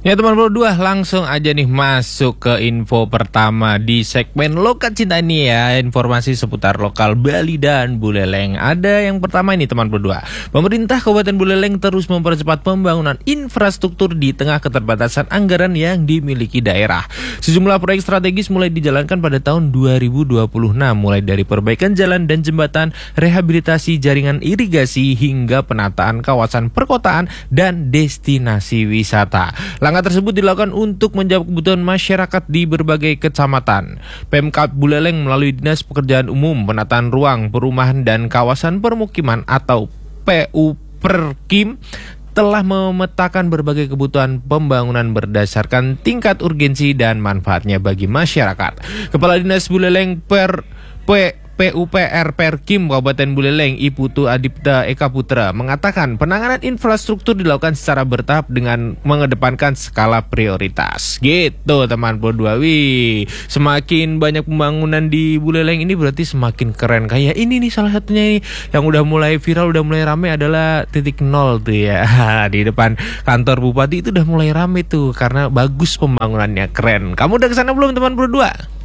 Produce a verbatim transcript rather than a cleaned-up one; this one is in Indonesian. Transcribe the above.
Ya teman berdua, langsung aja nih masuk ke info pertama di segmen Lokat Cinta ini ya. Informasi seputar lokal Bali dan Buleleng. Ada yang pertama ini teman berdua. Pemerintah Kabupaten Buleleng terus mempercepat pembangunan infrastruktur di tengah keterbatasan anggaran yang dimiliki daerah. Sejumlah proyek strategis mulai dijalankan pada tahun dua ribu dua puluh enam, mulai dari perbaikan jalan dan jembatan, rehabilitasi jaringan irigasi, hingga penataan kawasan perkotaan dan destinasi wisata. Langkah tersebut dilakukan untuk menjawab kebutuhan masyarakat di berbagai kecamatan. Pemkab Buleleng melalui Dinas Pekerjaan Umum, Penataan Ruang, Perumahan dan Kawasan Permukiman atau P U Perkim telah memetakan berbagai kebutuhan pembangunan berdasarkan tingkat urgensi dan manfaatnya bagi masyarakat. Kepala Dinas Buleleng per P P U P R Perkim Kabupaten Buleleng, Iputu Adipta Eka Putra, mengatakan penanganan infrastruktur dilakukan secara bertahap dengan mengedepankan skala prioritas. Gitu teman berdua. Wih, semakin banyak pembangunan di Buleleng ini berarti semakin keren. Kayak ini nih salah satunya nih, yang udah mulai viral, udah mulai rame adalah titik nol tuh ya. Di depan kantor bupati itu udah mulai rame tuh karena bagus pembangunannya, keren. Kamu udah kesana belum teman berdua?